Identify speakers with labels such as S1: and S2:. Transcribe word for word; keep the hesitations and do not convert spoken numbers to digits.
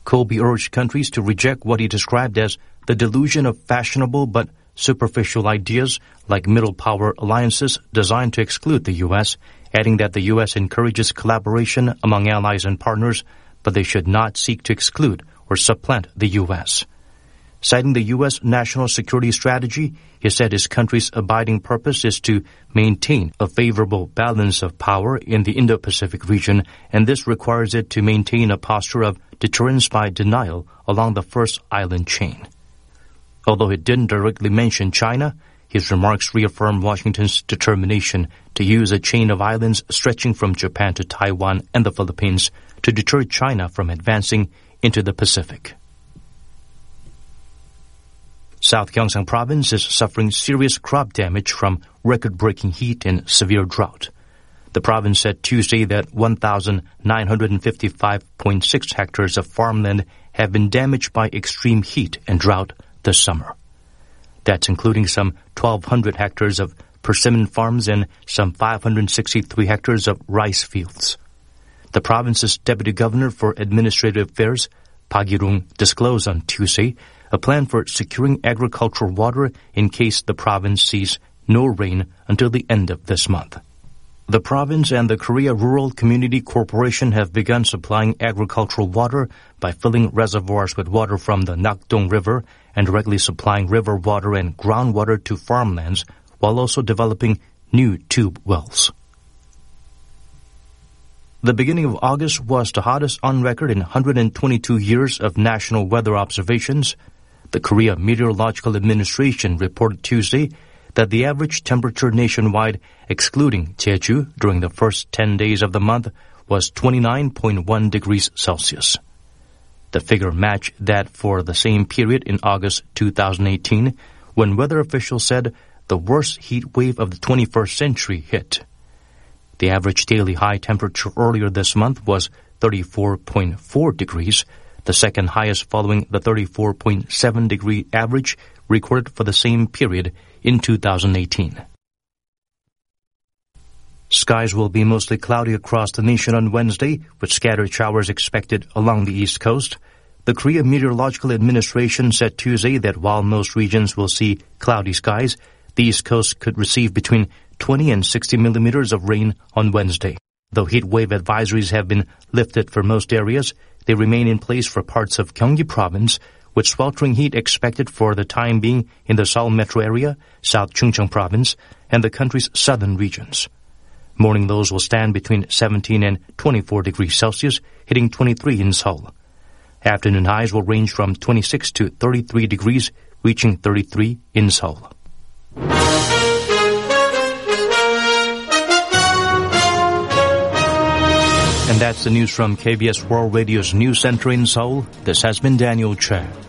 S1: Kobe urged countries to reject what he described as the delusion of fashionable but superficial ideas like middle power alliances designed to exclude the U S, adding that the U S encourages collaboration among allies and partners, but they should not seek to exclude or supplant the U S. Citing the U S national security strategy, he said his country's abiding purpose is to maintain a favorable balance of power in the Indo-Pacific region, and this requires it to maintain a posture of deterrence by denial along the first island chain. Although he didn't directly mention China, his remarks reaffirmed Washington's determination to use a chain of islands stretching from Japan to Taiwan and the Philippines to deter China from advancing into the Pacific. South Gyeongsang Province is suffering serious crop damage from record-breaking heat and severe drought. The province said Tuesday that one thousand nine hundred fifty-five point six hectares of farmland have been damaged by extreme heat and drought this summer. That's including some twelve hundred hectares of persimmon farms and some five hundred sixty-three hectares of rice fields. The province's Deputy Governor for Administrative Affairs, Park Gi-rung, disclosed on Tuesday a plan for securing agricultural water in case the province sees no rain until the end of this month. The province and the Korea Rural Community Corporation have begun supplying agricultural water by filling reservoirs with water from the Nakdong River and directly supplying river water and groundwater to farmlands, while also developing new tube wells. The beginning of August was the hottest on record in one hundred twenty-two years of national weather observations. The Korea Meteorological Administration reported Tuesday that the average temperature nationwide, excluding Jeju, during the first ten days of the month was twenty-nine point one degrees Celsius. The figure matched that for the same period in August two thousand eighteen, when weather officials said the worst heat wave of the twenty-first century hit. The average daily high temperature earlier this month was thirty-four point four degrees, the second highest following the thirty-four point seven degree average recorded for the same period in two thousand eighteen. Skies will be mostly cloudy across the nation on Wednesday, with scattered showers expected along the East Coast. The Korea Meteorological Administration said Tuesday that while most regions will see cloudy skies, the East Coast could receive between twenty and sixty millimeters of rain on Wednesday. Though heat wave advisories have been lifted for most areas, they remain in place for parts of Gyeonggi Province, with sweltering heat expected for the time being in the Seoul metro area, South Chungcheong Province, and the country's southern regions. Morning lows will stand between seventeen and twenty-four degrees Celsius, hitting twenty-three in Seoul. Afternoon highs will range from twenty-six to thirty-three degrees, reaching thirty-three in Seoul. And that's the news from K B S World Radio's News Center in Seoul. This has been Daniel Chen.